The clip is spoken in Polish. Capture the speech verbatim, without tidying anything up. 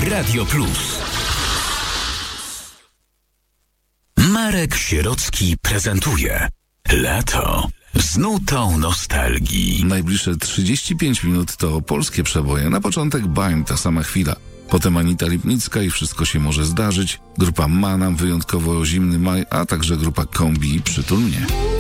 Radio Plus. Marek Sierocki prezentuje Lato z nutą nostalgii. Najbliższe trzydzieści pięć minut to polskie przeboje. Na początek Bań, Ta sama chwila. Potem Anita Lipnicka i Wszystko się może zdarzyć. Grupa Manam, wyjątkowo zimny maj, a także grupa Kombi, Przytul mnie.